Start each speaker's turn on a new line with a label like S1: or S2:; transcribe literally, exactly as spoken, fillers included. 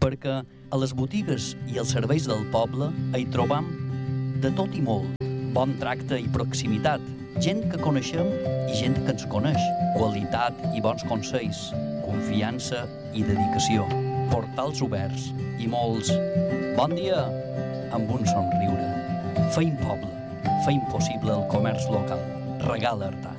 S1: perquè a les botigues i els serveis del poble hi trobam de tot i molt. Bon tracte i proximitat, gent que coneixem i gent que ens coneix, qualitat i bons consells, confiança i dedicació, portals oberts i molts bon dia amb un somriure. Feim poble, feim possible el comerç local. Regala Artà.